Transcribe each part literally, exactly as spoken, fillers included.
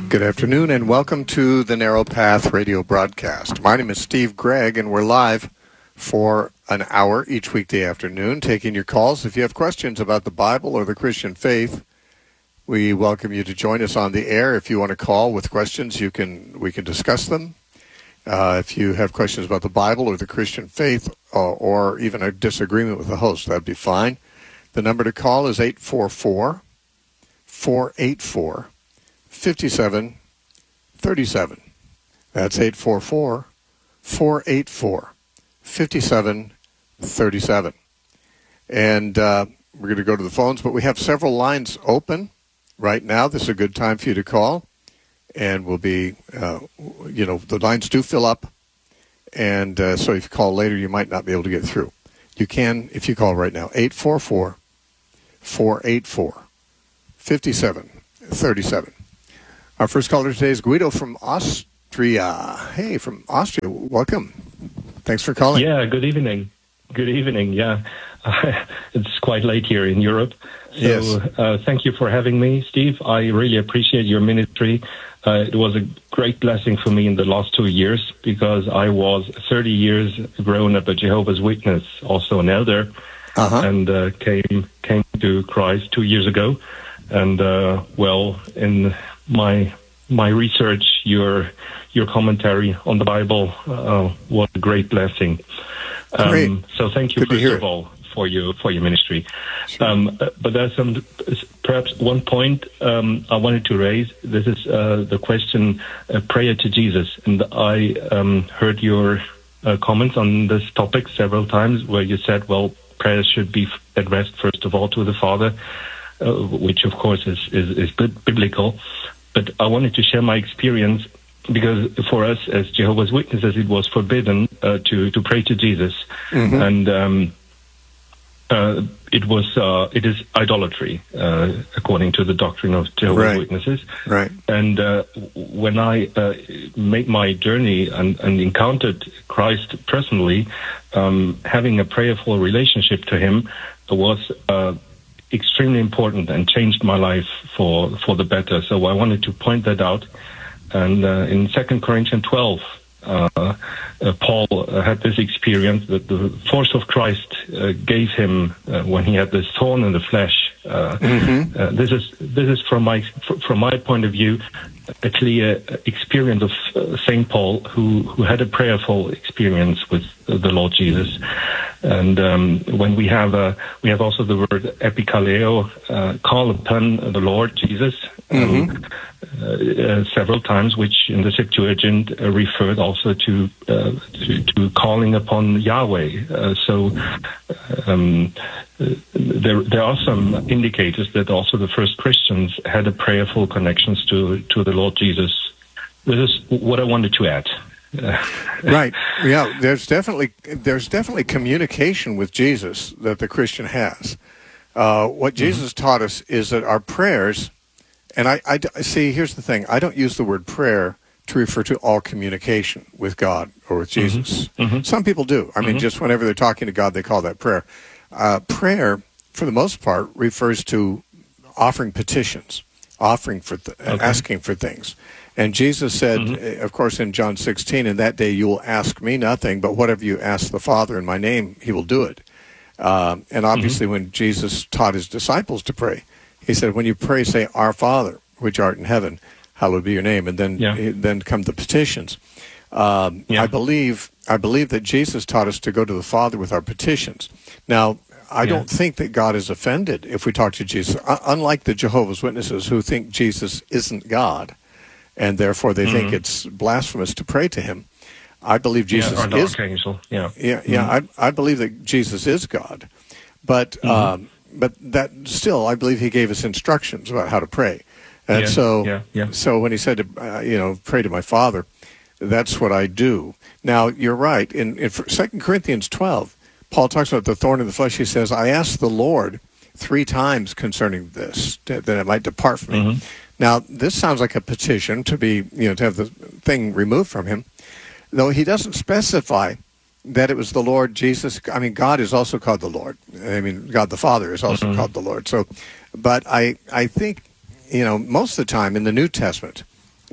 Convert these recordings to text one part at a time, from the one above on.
Good afternoon and welcome to the Narrow Path radio broadcast. My name is Steve Gregg and we're live for an hour each weekday afternoon taking your calls. If you have questions about the Bible or the Christian faith, we welcome you to join us on the air. If you want to call with questions, you can we can discuss them. Uh, if you have questions about the Bible or the Christian faith uh, or even a disagreement with the host, that'd be fine. The number to call is eight four four, four eight four, five seven three seven. That's eight four four, four eight four, five seven three seven. And uh, we're going to go to the phones, but we have several lines open right now. This is a good time for you to call. And we'll be, uh, you know, the lines do fill up. And uh, so if you call later, you might not be able to get through. You can, if you call right now, eight four four, four eight four, five seven three seven. Our first caller today is Guido from Austria. Hey, from Austria. Welcome. Thanks for calling. Yeah, good evening. Good evening, yeah. Uh, it's quite late here in Europe. So Yes. uh, thank you for having me, Steve. I really appreciate your ministry. Uh, it was a great blessing for me in the last two years because I was thirty years grown up a Jehovah's Witness, also an elder, Uh-huh. and uh, came came to Christ two years ago. And, uh, well, in my my research, your your commentary on the Bible uh, was a great blessing. Um, Great. So thank you, Good to first hear of it. all, for your for your ministry. Sure. Um, uh, but there's some perhaps one point um, I wanted to raise. This is uh, the question, uh, prayer to Jesus, and I um, heard your uh, comments on this topic several times, where you said, well, prayer should be addressed first of all to the Father, uh, which of course is is, is good, biblical. But I wanted to share my experience because for us as Jehovah's Witnesses, it was forbidden uh, to to pray to Jesus, Mhm. and um, uh, it was uh, it is idolatry uh, according to the doctrine of Jehovah's Right. Witnesses. Right. And uh, when I uh, made my journey and, and encountered Christ personally, um, having a prayerful relationship to Him was uh, extremely important and changed my life for for the better. So I wanted to point that out. And uh, in Second Corinthians twelve, uh, uh, Paul uh, had this experience that the force of Christ uh, gave him uh, when he had this thorn in the flesh. Uh, Mhm. uh, this is this is from my from my point of view a clear experience of uh, Saint Paul, who who had a prayerful experience with uh, the Lord Jesus. And um, when we have uh, we have also the word epikaleo, uh, call upon the Lord Jesus. Um, Mhm. Uh, uh, several times, which in the Septuagint uh, referred also to, uh, to to calling upon Yahweh. Uh, so um, uh, there there are some indicators that also the first Christians had a prayerful connections to to the Lord Jesus. This is what I wanted to add. Uh, Right. Yeah, there's definitely there's definitely communication with Jesus that the Christian has. Uh, what Jesus taught us is that our prayers, and I, I d- see, here's the thing, I don't use the word prayer to refer to all communication with God or with Jesus. mhm. Some people do. I mean, Mhm. just whenever they're talking to God, they call that prayer. Uh, prayer, for the most part, refers to offering petitions, offering for, th- Okay. asking for things. And Jesus said, uh, of course, in John sixteen, in that day you will ask me nothing, but whatever you ask the Father in my name, he will do it. Um, and obviously when Jesus taught his disciples to pray, he said, when you pray, say, Our Father, which art in heaven, hallowed be your name. And then Yeah. then come the petitions. Um, Yeah. I believe I believe that Jesus taught us to go to the Father with our petitions. Now, I Yeah. don't think that God is offended if we talk to Jesus. U- unlike the Jehovah's Witnesses who think Jesus isn't God, and therefore they think it's blasphemous to pray to him. I believe Jesus yeah, or the is. archangel. Yeah. Yeah, yeah. I I believe that Jesus is God, but um, but that still, I believe he gave us instructions about how to pray, and Yeah, so yeah, yeah. so when he said to uh, you know pray to my Father, that's what I do. Now you're right. In in Second Corinthians twelve, Paul talks about the thorn in the flesh. He says, "I asked the Lord three times concerning this, that it might depart from me." Mhm. Now this sounds like a petition to be you know to have the thing removed from him. Though he doesn't specify that it was the Lord Jesus. I mean, God is also called the Lord. I mean, God the Father is also Mhm. called the Lord. So, but I, I think, you know, most of the time in the New Testament,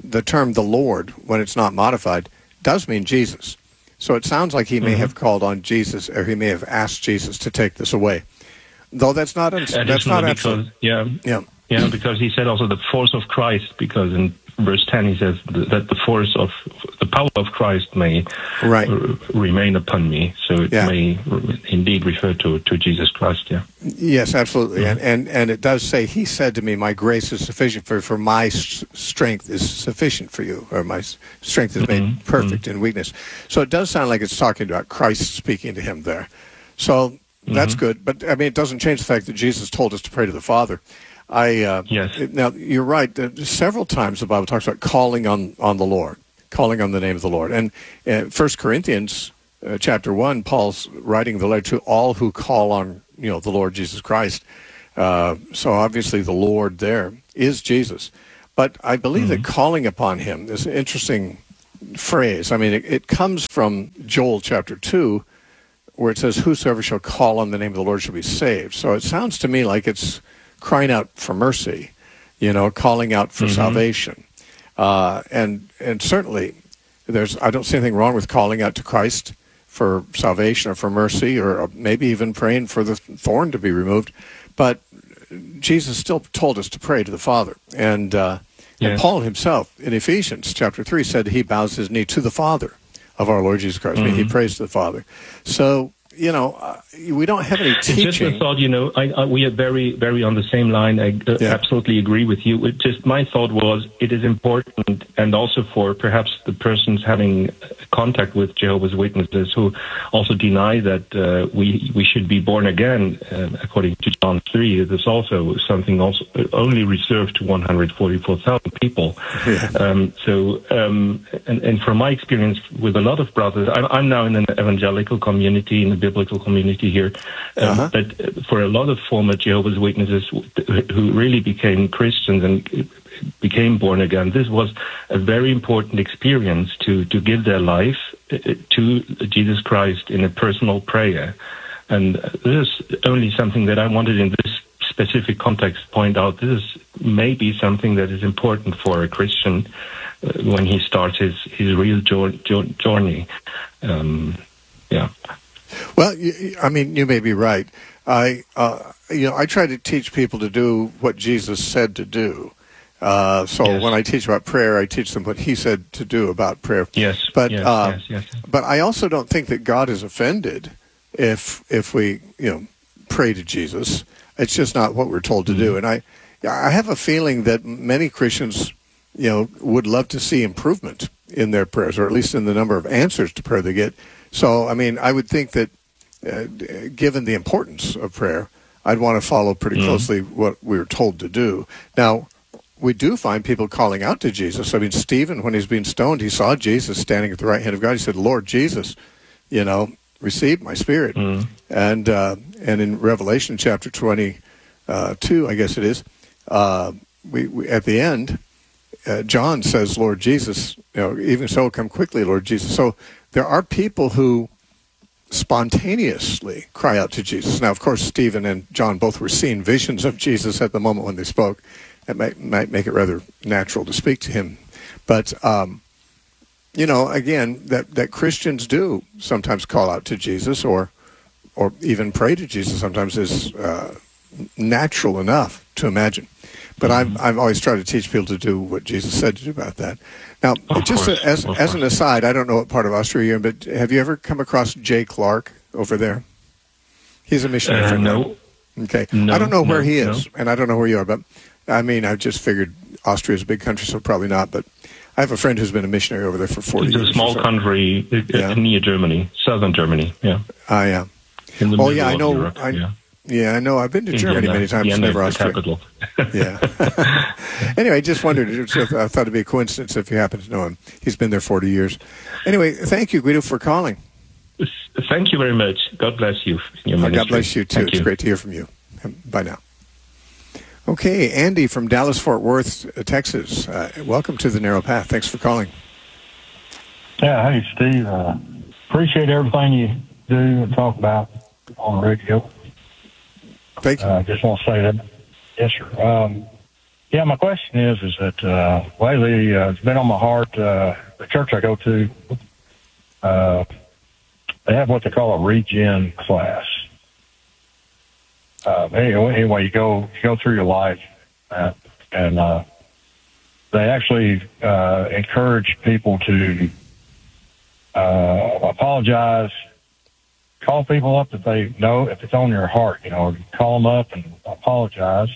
the term the Lord, when it's not modified, does mean Jesus. So it sounds like he may Mm-hmm. have called on Jesus, or he may have asked Jesus to take this away. Though that's not uns- that's not Additionally, absolute. because yeah, Yeah. yeah, because he said also the force of Christ. Because in verse ten he says th- that the force of the power of Christ may Right. r- remain upon me. So it Yeah. may r- indeed refer to, to Jesus Christ. Yeah. Yes, absolutely. And, and and it does say, he said to me, my grace is sufficient for for my s- strength is sufficient for you, or my s- strength is made Mhm, perfect in weakness. So it does sound like it's talking about Christ speaking to him there. So that's Mhm. good. But, I mean, it doesn't change the fact that Jesus told us to pray to the Father. I uh, Yes. Now, you're right. Uh, several times the Bible talks about calling on, on the Lord, calling on the name of the Lord. And uh, First Corinthians uh, chapter one, Paul's writing the letter to all who call on, you know, the Lord Jesus Christ. Uh, so obviously the Lord there is Jesus. But I believe that calling upon him is an interesting phrase. I mean, it, it comes from Joel chapter two, where it says, whosoever shall call on the name of the Lord shall be saved. So it sounds to me like it's crying out for mercy, you know, calling out for Mhm. salvation. Uh, and and certainly, there's I don't see anything wrong with calling out to Christ for salvation or for mercy, or maybe even praying for the thorn to be removed. But Jesus still told us to pray to the Father. And, uh, and Yes. Paul himself, in Ephesians chapter three, said he bows his knee to the Father of our Lord Jesus Christ. I mean, he Mhm. prays to the Father. So, you know, uh, we don't have any It's just a teaching. thought, you know, I, I, we are very, very on the same line. I uh, Yeah. absolutely agree with you. It just my thought was it is important, and also for perhaps the persons having contact with Jehovah's Witnesses who also deny that uh, we we should be born again, uh, according to John three. It is also something also only reserved to one hundred forty-four thousand people. Yeah. Um, so, um, and, and from my experience with a lot of brothers, I'm, I'm now in an evangelical community, in a biblical community here, um, Uh-huh. but for a lot of former Jehovah's Witnesses who really became Christians and became born again, this was a very important experience to, to give their life to Jesus Christ in a personal prayer. And this is only something that I wanted in this specific context point out. This is maybe something that is important for a Christian uh, when he starts his, his real jour- jour- journey. Um, yeah. Well, you, I mean, you may be right. I, uh, you know, I try to teach people to do what Jesus said to do. Uh, so Yes. when I teach about prayer, I teach them what he said to do about prayer. Yes. But yes, uh, yes, yes. but I also don't think that God is offended if if we you know pray to Jesus. It's just not what we're told to Mm-hmm. do. And I I have a feeling that many Christians you know would love to see improvement in their prayers, or at least in the number of answers to prayer they get. So I mean, I would think that uh, given the importance of prayer, I'd want to follow pretty Mm-hmm. closely what we were told to do. Now, we do find people calling out to Jesus. I mean, Stephen, when he was being stoned, he saw Jesus standing at the right hand of God. He said, Lord Jesus, you know, receive my spirit. Mm. And uh, and in Revelation chapter twenty-two, I guess it is, uh, we, we at the end, uh, John says, Lord Jesus, you know, even so, come quickly, Lord Jesus. So there are people who spontaneously cry out to Jesus. Now, of course, Stephen and John both were seeing visions of Jesus at the moment when they spoke. That might, might make it rather natural to speak to him. But, um, you know, again, that, that Christians do sometimes call out to Jesus, or or even pray to Jesus sometimes is uh, natural enough to imagine. But Mm-hmm. I've, I've always tried to teach people to do what Jesus said to do about that. Now, Of just course, as, of as an course. aside, I don't know what part of Austria you're in, but have you ever come across Jay Clark over there? He's a missionary Uh, friend of no. mine. Okay. No, I don't know where no, he no. is, and I don't know where you are, but I mean, I just figured Austria is a big country, so probably not. But I have a friend who's been a missionary over there for forty It's years. a small or so. country uh, Yeah. near Germany, southern Germany. Yeah. I am. In the Oh, middle yeah, I of know. Europe. I, yeah. yeah, I know. I've been to Germany Vienna. many times, Vienna never is the Austria. capital. Yeah. Anyway, just wondered. It was- I thought it'd be a coincidence if you happen to know him. He's been there forty years. Anyway, thank you, Guido, for calling. Thank you very much. God bless you. in your Uh, ministry. God bless you, too. Thank It's you. great to hear from you. Bye now. Okay, Andy from Dallas-Fort Worth, uh, Texas. Uh, welcome to the Narrow Path. Thanks for calling. Yeah, hey, Steve. Uh, appreciate everything you do and talk about on the radio. Thank you. I uh, just want to say that. Yes, sir. Um, Yeah, my question is, is that uh, lately uh, it's been on my heart. Uh, the church I go to, uh, they have what they call a regen class. Uh, anyway, anyway, you go you go through your life, uh, and uh, they actually uh, encourage people to uh, apologize, call people up that they know if it's on your heart. You know, call them up and apologize.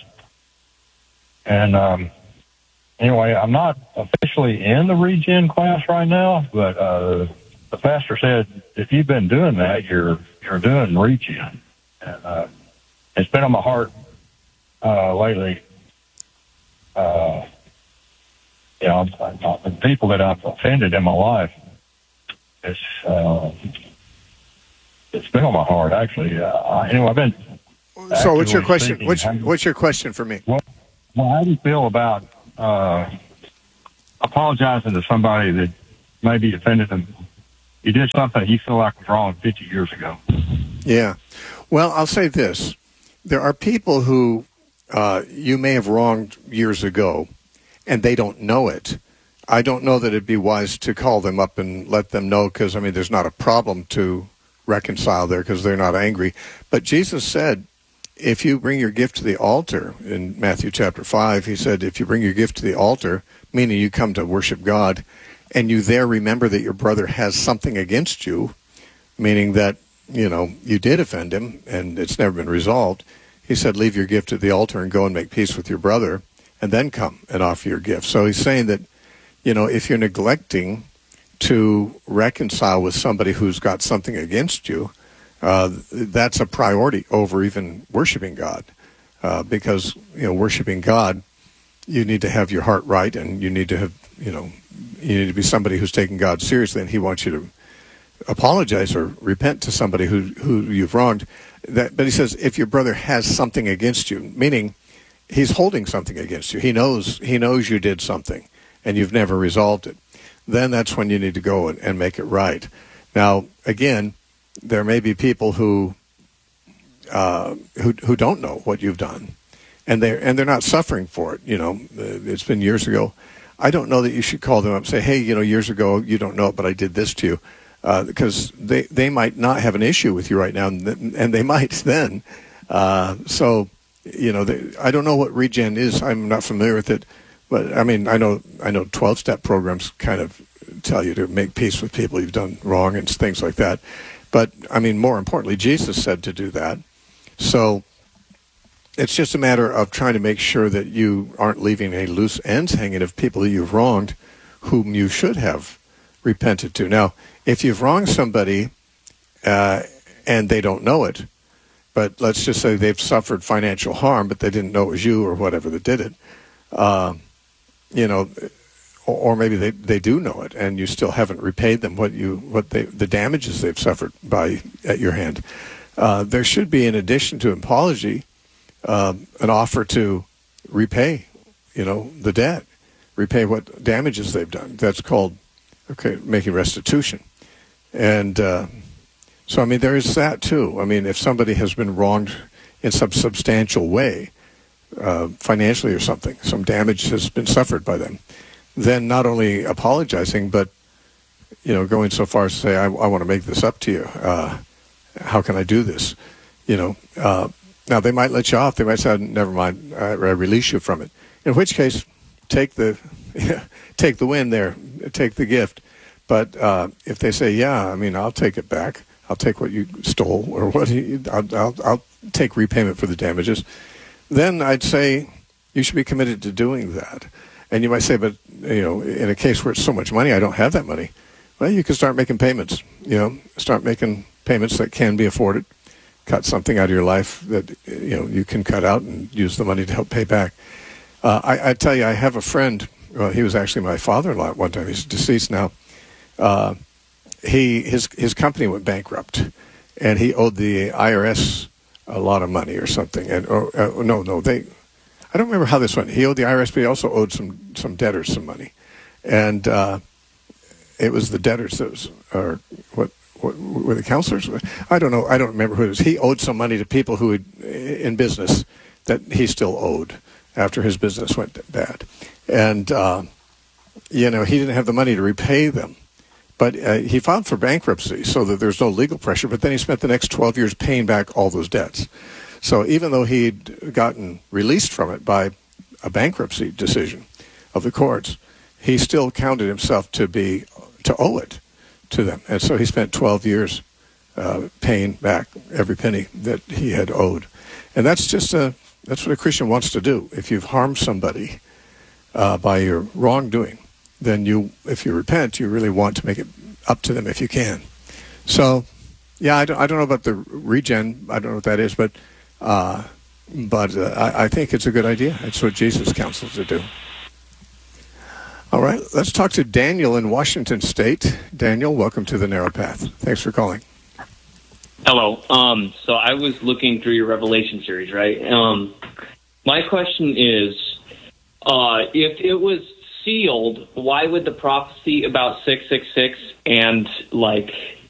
And um, anyway, I'm not officially in the regen class right now, but uh, the pastor said if you've been doing that, you're you're doing regen. And uh, it's been on my heart uh, lately. Uh, you know, the people that I've offended in my life, it's uh, it's been on my heart actually. Uh, anyway, I've been. So, what's your question? Speaking, What's, what's your question for me? Well, well, how do you feel about uh, apologizing to somebody that maybe offended them? You did something you feel like was wrong fifty years ago. Yeah. Well, I'll say this. There are people who uh, you may have wronged years ago, and they don't know it. I don't know that it'd be wise to call them up and let them know, because, I mean, there's not a problem to reconcile there because they're not angry. But Jesus said, if you bring your gift to the altar, in Matthew chapter five, he said, if you bring your gift to the altar, meaning you come to worship God, and you there remember that your brother has something against you, meaning that, you know, you did offend him and it's never been resolved, he said, leave your gift at the altar and go and make peace with your brother, and then come and offer your gift. So he's saying that, you know, if you're neglecting to reconcile with somebody who's got something against you, uh, that's a priority over even worshiping God. Uh, because, you know, worshiping God, you need to have your heart right, and you need to have, you know, you need to be somebody who's taking God seriously, and he wants you to apologize or repent to somebody who, who you've wronged. That, but he says, if your brother has something against you, meaning he's holding something against you, he knows he knows you did something, and you've never resolved it, then that's when you need to go and, and make it right. Now, again, there may be people who uh, who who don't know what you've done, and they're and they're not suffering for it. You know, it's been years ago. I don't know that you should call them up and say, hey, you know, years ago, you don't know it, but I did this to you. Uh, because they, they might not have an issue with you right now, and, and they might then. Uh, so, you know, they, I don't know what regen is. I'm not familiar with it. But, I mean, I know I know twelve-step programs kind of tell you to make peace with people you've done wrong and things like that. But, I mean, more importantly, Jesus said to do that. So it's just a matter of trying to make sure that you aren't leaving any loose ends hanging of people that you've wronged whom you should have repented to. Now, if you've wronged somebody uh, and they don't know it, but let's just say they've suffered financial harm, but they didn't know it was you or whatever that did it, uh, you know, or, or maybe they, they do know it and you still haven't repaid them what you what they the damages they've suffered by at your hand. Uh, there should be, in addition to an apology, uh, an offer to repay, you know, the debt, repay what damages they've done. That's called okay, making restitution. And uh, so, I mean, there is that, too. I mean, if somebody has been wronged in some substantial way, uh, financially or something, some damage has been suffered by them, then not only apologizing, but, you know, going so far as to say, I, I want to make this up to you. Uh, how can I do this? You know, uh, now they might let you off. They might say, never mind, I, I release you from it. In which case, take the take the win there, take the gift. But uh, if they say, yeah, I mean, I'll take it back. I'll take what you stole, or what you, I'll, I'll, I'll take repayment for the damages. Then I'd say you should be committed to doing that. And you might say, but, you know, in a case where it's so much money, I don't have that money. Well, you can start making payments, you know, start making payments that can be afforded. Cut something out of your life that, you know, you can cut out and use the money to help pay back. Uh, I, I tell you, I have a friend. Well, he was actually my father-in-law at one time. He's deceased now. Uh, he his his company went bankrupt, and he owed the I R S a lot of money or something. And or, uh, no, no, they. I don't remember how this went. He owed the I R S, but he also owed some some debtors some money, and uh, it was the debtors that was, or what, what were the counselors? I don't know. I don't remember who it was. He owed some money to people who had, in business that he still owed. after his business went bad. And, uh, you know, he didn't have the money to repay them. But uh, he filed for bankruptcy so that there's no legal pressure, but then he spent the next twelve years paying back all those debts. So even though he'd gotten released from it by a bankruptcy decision of the courts, he still counted himself to be to owe it to them. And so he spent twelve years uh, paying back every penny that he had owed. And that's just a, that's what a Christian wants to do. If you've harmed somebody uh, by your wrongdoing, then you, if you repent, you really want to make it up to them if you can. So, yeah, I don't, I don't know about the regen. I don't know what that is, but uh, but uh, I, I think it's a good idea. It's what Jesus counsels to do. All right, let's talk to Daniel in Washington State. Daniel, welcome to the Narrow Path. Thanks for calling. Hello. Um, so I was looking through your Revelation series, right? Um, my question is, uh, if it was sealed, why would the prophecy about six six six and like